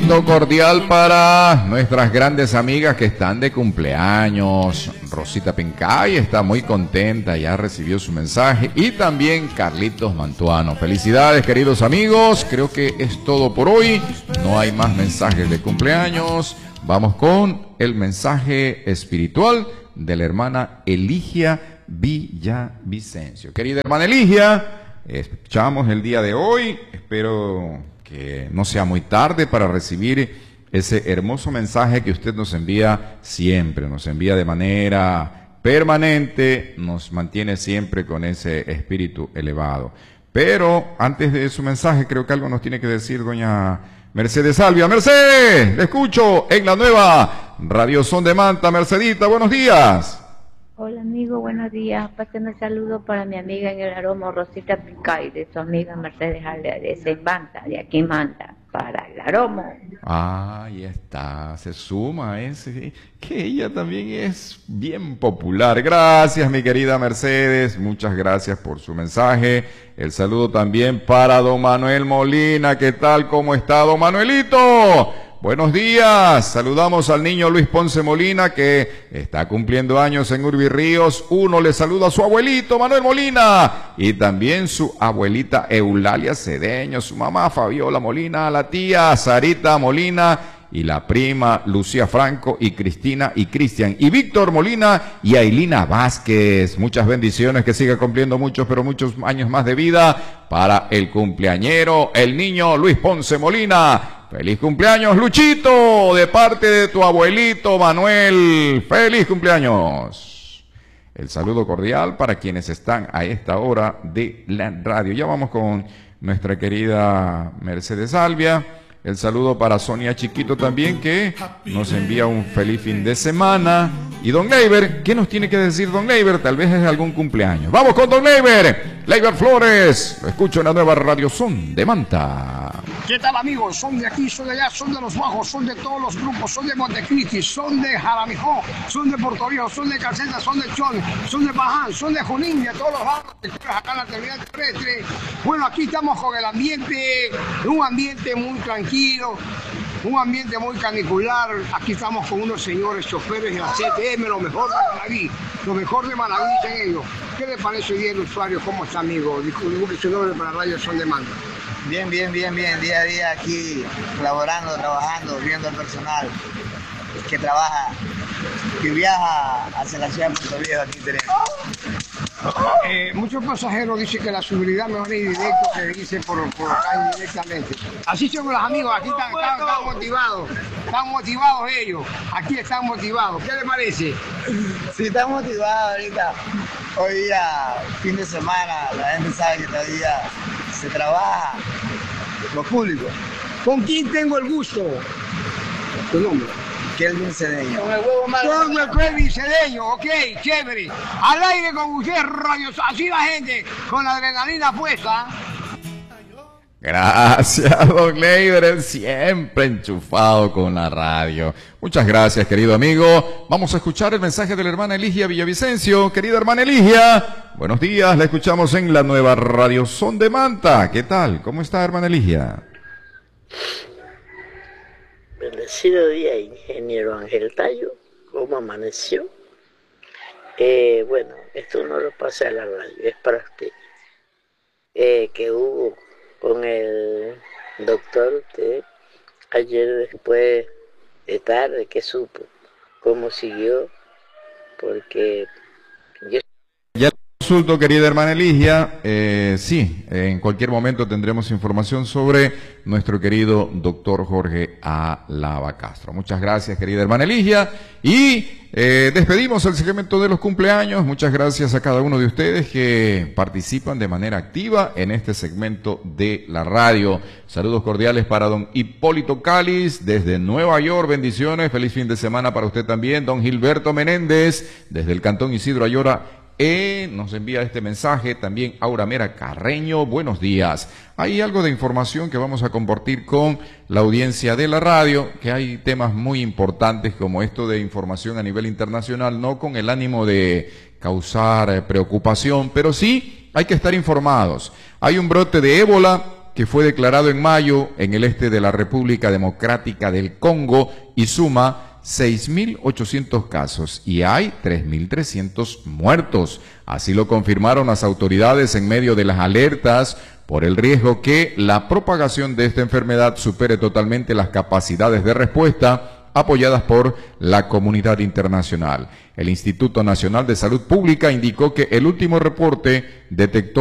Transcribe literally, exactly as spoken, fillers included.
saludito cordial para nuestras grandes amigas que están de cumpleaños. Rosita Pincay está muy contenta, ya recibió su mensaje. Y también Carlitos Mantuano. Felicidades, queridos amigos. Creo que es todo por hoy. No hay más mensajes de cumpleaños. Vamos con el mensaje espiritual de la hermana Eligia Villavicencio. Querida hermana Eligia, escuchamos el día de hoy. Espero que no sea muy tarde para recibir ese hermoso mensaje que usted nos envía siempre, nos envía de manera permanente, nos mantiene siempre con ese espíritu elevado. Pero antes de su mensaje, creo que algo nos tiene que decir doña Mercedes Salvia. Mercedes, le escucho en la nueva Radio Son de Manta. Mercedita, buenos días. Hola amigo, buenos días. Pásenme un saludo para mi amiga en el aroma Rosita Picay, de su amiga Mercedes Alea, de ese Manta, de aquí Manta, para el aroma. Ah, ahí está, se suma a ese, que ella también es bien popular. Gracias mi querida Mercedes, muchas gracias por su mensaje. El saludo también para don Manuel Molina. ¿Qué tal? ¿Cómo está don Manuelito? Buenos días, saludamos al niño Luis Ponce Molina que está cumpliendo años en Urbi Ríos. Uno le saluda a su abuelito Manuel Molina y también su abuelita Eulalia Cedeño, su mamá Fabiola Molina, la tía Sarita Molina y la prima Lucía Franco y Cristina y Cristian y Víctor Molina y Ailina Vázquez. Muchas bendiciones, que siga cumpliendo muchos pero muchos años más de vida para el cumpleañero, el niño Luis Ponce Molina. ¡Feliz cumpleaños, Luchito! De parte de tu abuelito Manuel. ¡Feliz cumpleaños! El saludo cordial para quienes están a esta hora de la radio. Ya vamos con nuestra querida Mercedes Salvia. El saludo para Sonia Chiquito también, que nos envía un feliz fin de semana. Y don Leiber, ¿qué nos tiene que decir don Leiber? Tal vez es algún cumpleaños. ¡Vamos con don Leiber! Leiber Flores, lo escucho en la nueva Radio Son de Manta. ¿Qué tal amigos? Son de aquí, son de allá, son de los bajos, son de todos los grupos, son de Montecristi, son de Jaramijó, son de Puerto Viejo, son de Calceta, son de Chon, son de Paján, son de Junín, de todos los barrios acá en la terminal terrestre. Bueno, aquí estamos con el ambiente, un ambiente muy tranquilo, un ambiente muy canicular. Aquí estamos con unos señores choferes de la C T M, lo mejor de Manaví, lo mejor de Manaví en ellos. ¿Qué le parece hoy día el usuario? ¿Cómo está, amigo? Disculpe su nombre para Radio Son de Manta. Bien, bien, bien, bien, día a día aquí colaborando, trabajando, viendo al personal que trabaja, que viaja hacia la ciudad de Puerto Viejo. Aquí tenemos. Eh, muchos pasajeros dicen que la seguridad mejor es directo que dice por, por acá indirectamente. Así son los amigos, aquí están, están, están motivados, están motivados ellos, aquí están motivados. ¿Qué les parece? Sí, están motivados ahorita. Hoy día, fin de semana, la gente sabe que todavía se trabaja, los públicos. ¿Con quién tengo el gusto? Tu nombre. Kelvin Cedeño. Con el huevo malo. Con el Kelvin Cedeño, ok, chévere. Al aire con usted, radio, así la gente, con la adrenalina puesta. Gracias, don Leiber, siempre enchufado con la radio. Muchas gracias, querido amigo. Vamos a escuchar el mensaje de la hermana Eligia Villavicencio. Querida hermana Eligia, buenos días, la escuchamos en la nueva Radio Son de Manta. ¿Qué tal? ¿Cómo está, hermana Eligia? Bendecido día, ingeniero Ángel Tallo. ¿Cómo amaneció? Eh, bueno, esto no lo pasa a la radio, es para usted. Eh, que hubo con el doctor usted ayer después de tarde, que supo cómo siguió, porque yo... Ya consulto, querida hermana Eligia, eh, sí, en cualquier momento tendremos información sobre nuestro querido doctor Jorge Alaba Castro. Muchas gracias, querida hermana Eligia, y eh, despedimos el segmento de los cumpleaños. Muchas gracias a cada uno de ustedes que participan de manera activa en este segmento de la radio. Saludos cordiales para don Hipólito Cáliz desde Nueva York, bendiciones, feliz fin de semana para usted también. Don Gilberto Menéndez desde el Cantón Isidro Ayora, Eh, nos envía este mensaje también Aura Mera Carreño, buenos días. Hay algo de información que vamos a compartir con la audiencia de la radio, que hay temas muy importantes como esto de información a nivel internacional, no con el ánimo de causar eh, preocupación, pero sí hay que estar informados. Hay un brote de ébola que fue declarado en mayo en el este de la República Democrática del Congo y suma seis mil ochocientos casos y hay tres mil trescientos muertos. Así lo confirmaron las autoridades en medio de las alertas por el riesgo que la propagación de esta enfermedad supere totalmente las capacidades de respuesta apoyadas por la comunidad internacional. El Instituto Nacional de Salud Pública indicó que el último reporte detectó